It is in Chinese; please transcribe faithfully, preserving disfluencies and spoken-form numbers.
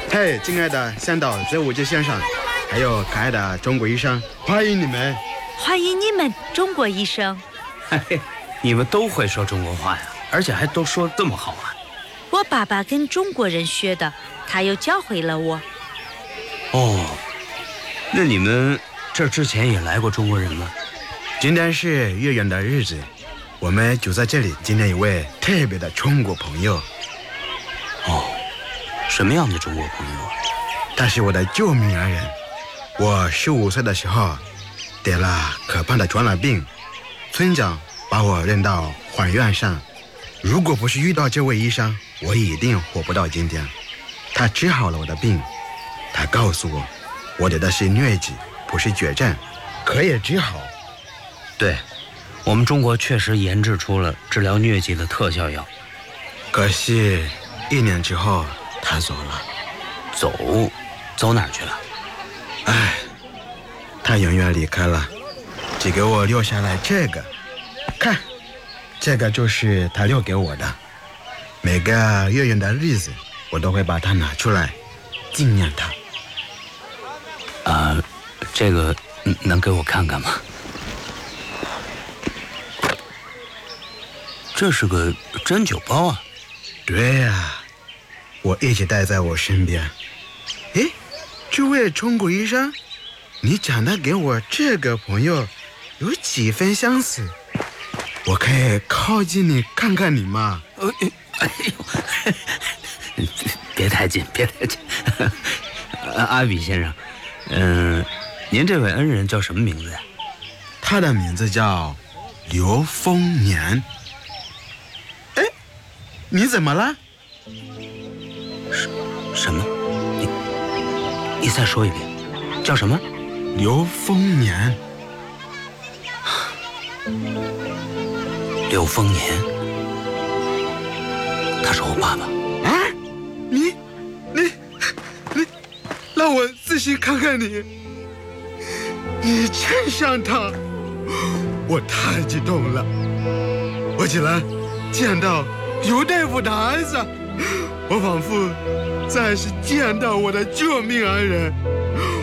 嘿，亲爱的向导追武杰先生，还有可爱的中国医生，欢迎你们！ 欢迎你们，中国医生。 嘿，你们都会说中国话呀，而且还都说这么好啊！ 我爸爸跟中国人学的，他又教会了我。 哦，那你们这之前也来过中国人吗？ 今天是月圆的日子，我们就在这里纪念一位特别的中国朋友。 哦，什么样的中国朋友啊？ 他是我的救命恩人。我十五岁的时候得了可怕的传染病，村长把我扔到缓院上。如果不是遇到这位医生，我一定活不到今天。他治好了我的病，他告诉我，我得的是疟疾，不是绝症，可以治好。 对，我们中国确实研制出了治疗疟疾的特效药。 可惜一年之后他走了。 走？走哪儿去了？ 唉，他永远离开了，只给我留下来这个。看，这个就是他留给我的。每个月圆的日子，我都会把它拿出来纪念他。 啊、呃，这个能给我看看吗？这是个针灸包啊。 对啊，我一直带在我身边。诶，这位中国医生，你长得给我这个朋友有几分相似，我可以靠近你看看你吗？ 呃，哎呦，别太近，别太近。阿比先生，嗯、呃，您这位恩人叫什么名字呀？ 他的名字叫刘丰年。哎，你怎么了？ 什什么？你你再说一遍，叫什么？ 刘丰年。 刘丰年，他是我爸爸。 啊，你你你，让我仔细看看你，你真像他，我太激动了，我竟然见到刘大夫的儿子，我仿佛再是见到我的救命恩人。